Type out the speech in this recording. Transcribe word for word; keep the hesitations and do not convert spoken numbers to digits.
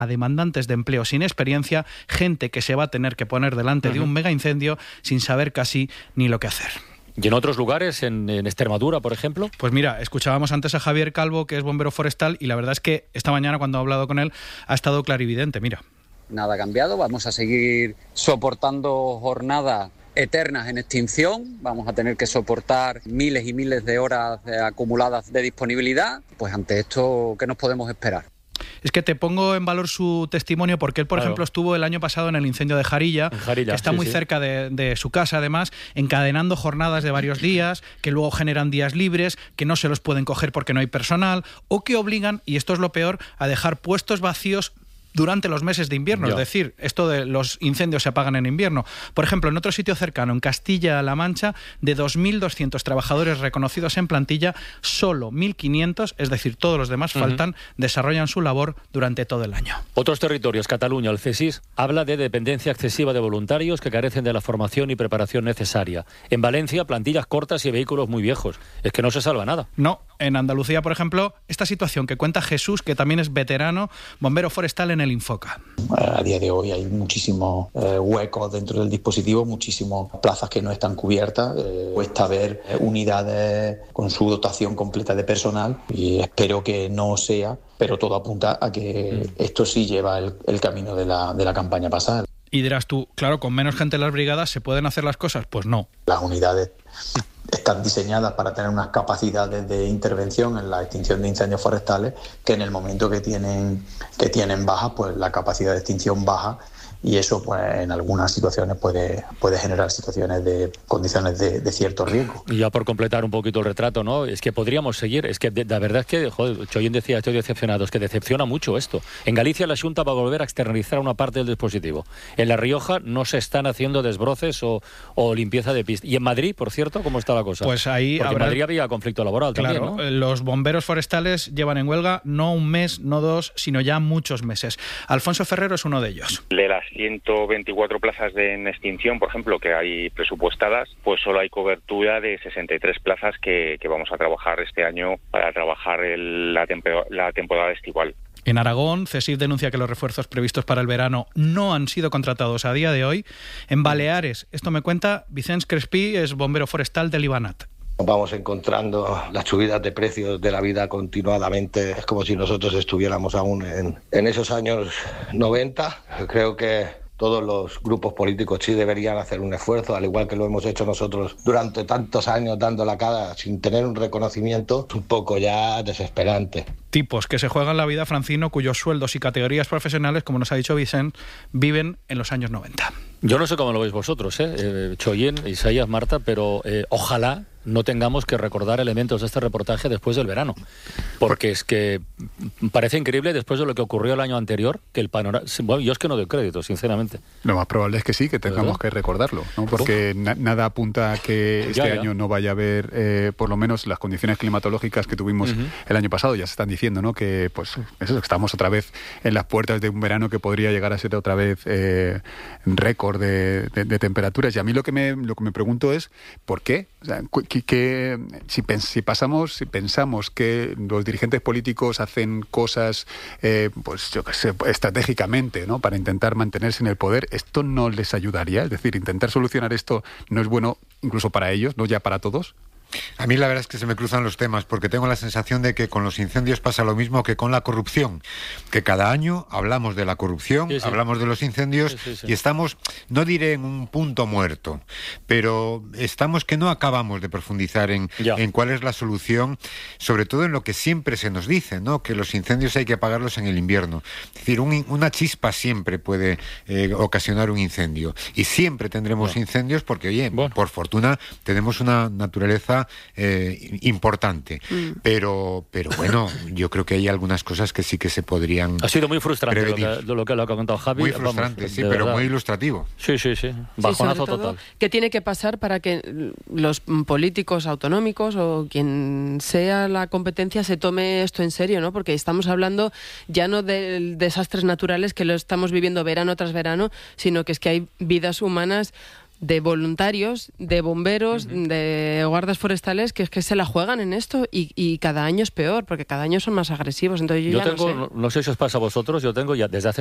a demandantes de empleo sin experiencia, gente que se va a tener que poner delante uh-huh. de un mega incendio sin saber casi ni lo que hacer. ¿Y en otros lugares, en, en Extremadura, por ejemplo? Pues mira, escuchábamos antes a Javier Calvo, que es bombero forestal, y la verdad es que esta mañana cuando he hablado con él ha estado clarividente, mira. Nada ha cambiado, vamos a seguir soportando jornadas eternas en extinción, vamos a tener que soportar miles y miles de horas acumuladas de disponibilidad, pues ante esto, ¿qué nos podemos esperar? Es que te pongo en valor su testimonio porque él, por claro. ejemplo, estuvo el año pasado en el incendio de Jarilla, en Jarilla que está sí, muy sí. cerca de, de su casa, además, encadenando jornadas de varios días, que luego generan días libres, que no se los pueden coger porque no hay personal, o que obligan, y esto es lo peor, a dejar puestos vacíos durante los meses de invierno, ya. Es decir, esto de los incendios se apagan en invierno. Por ejemplo, en otro sitio cercano, en Castilla-La Mancha, de dos mil doscientos trabajadores reconocidos en plantilla, solo mil quinientos, es decir, todos los demás uh-huh. faltan, desarrollan su labor durante todo el año. Otros territorios, Cataluña, el C E S I S habla de dependencia excesiva de voluntarios que carecen de la formación y preparación necesaria. En Valencia, plantillas cortas y vehículos muy viejos. Es que no se salva nada. No, en Andalucía, por ejemplo, esta situación que cuenta Jesús, que también es veterano, bombero forestal en el Infoca. A día de hoy hay muchísimos eh, huecos dentro del dispositivo, muchísimas plazas que no están cubiertas. Eh, cuesta ver unidades con su dotación completa de personal y espero que no sea, pero todo apunta a que mm. esto sí lleva el, el camino de la, de la campaña pasada. Y dirás tú, claro, con menos gente en las brigadas, ¿se pueden hacer las cosas? Pues no. Las unidades están diseñadas para tener unas capacidades de intervención en la extinción de incendios forestales que en el momento que tienen que tienen baja, pues la capacidad de extinción baja y eso pues en algunas situaciones puede, puede generar situaciones de condiciones de, de cierto riesgo. Y ya por completar un poquito el retrato, ¿no? Es que podríamos seguir, es que de, la verdad es que, joder, Choyín decía, estoy decepcionado, es que decepciona mucho esto. En Galicia la Xunta va a volver a externalizar una parte del dispositivo. En La Rioja no se están haciendo desbroces o, o limpieza de pistas. Y en Madrid, por cierto, ¿cómo está la cosa? Pues ahí Porque habrá... en Madrid había conflicto laboral claro, también, ¿no? Los bomberos forestales llevan en huelga no un mes, no dos, sino ya muchos meses. Alfonso Ferrero es uno de ellos. De las ciento veinticuatro plazas de en extinción, por ejemplo, que hay presupuestadas, pues solo hay cobertura de sesenta y tres plazas que, que vamos a trabajar este año para trabajar el, la, tempo, la temporada estival. En Aragón, C E S I F denuncia que los refuerzos previstos para el verano no han sido contratados a día de hoy. En Baleares, esto me cuenta Vicens Crespí, es bombero forestal del Ibanat. Vamos encontrando las subidas de precios de la vida continuadamente. Es como si nosotros estuviéramos aún en, en esos años noventa. Creo que todos los grupos políticos sí deberían hacer un esfuerzo, al igual que lo hemos hecho nosotros durante tantos años dando la cara sin tener un reconocimiento, un poco ya desesperante. Tipos que se juegan la vida, Francino, cuyos sueldos y categorías profesionales, como nos ha dicho Vicent, viven en los años noventa. Yo no sé cómo lo veis vosotros, ¿eh? eh Choyín, Isaías, Marta, pero eh, ojalá no tengamos que recordar elementos de este reportaje después del verano. Porque es que parece increíble después de lo que ocurrió el año anterior, que el panorama... Bueno, yo es que no doy crédito, sinceramente. Lo más probable es que sí, que tengamos que recordarlo, ¿no? Porque na- nada apunta a que este ya, ya. año no vaya a haber, eh, por lo menos, las condiciones climatológicas que tuvimos uh-huh. el año pasado. Ya se están diciendo, ¿no? Que pues eso, estamos otra vez en las puertas de un verano que podría llegar a ser otra vez eh, récord de, de, de temperaturas. Y a mí lo que me, lo que me pregunto es, ¿por qué? O sea, que, que si, pens, si pasamos, si pensamos que los dirigentes políticos hacen cosas, eh, pues yo qué sé, estratégicamente, ¿no? Para intentar mantenerse en el poder, ¿esto no les ayudaría? Es decir, intentar solucionar esto no es bueno incluso para ellos, no ya para todos. A mí la verdad es que se me cruzan los temas porque tengo la sensación de que con los incendios pasa lo mismo que con la corrupción, que cada año hablamos de la corrupción, sí, sí. hablamos de los incendios sí, sí, sí. y estamos, no diré en un punto muerto, pero estamos que no acabamos de profundizar en, en cuál es la solución, sobre todo en lo que siempre se nos dice, ¿no? Que los incendios hay que apagarlos en el invierno. Es decir, un, una chispa siempre puede eh, ocasionar un incendio y siempre tendremos yeah. incendios porque, oye, bueno. por fortuna tenemos una naturaleza Eh, importante, mm. pero pero bueno, yo creo que hay algunas cosas que sí que se podrían. Ha sido muy frustrante lo que, lo que lo que ha contado Javi. Muy frustrante, Vamos, sí, pero verdad. Muy ilustrativo. Sí, sí, sí. Bajonazo sí, total. ¿Qué tiene que pasar para que los políticos autonómicos o quien sea la competencia se tome esto en serio, ¿no? Porque estamos hablando ya no de desastres naturales que lo estamos viviendo verano tras verano, sino que es que hay vidas humanas de voluntarios, de bomberos, uh-huh. de guardas forestales que es que se la juegan en esto y, y cada año es peor, porque cada año son más agresivos. Entonces yo, yo ya tengo, no sé. No sé si os pasa a vosotros, yo tengo ya desde hace